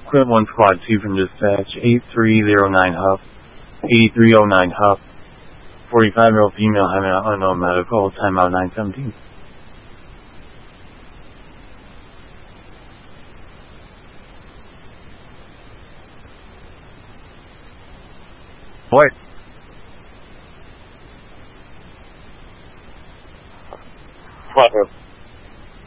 Quit 1 Squad 2 from dispatch, 8309 Huff, 8309 Huff, 45-year-old female having an unknown medical, timeout 917. What? What?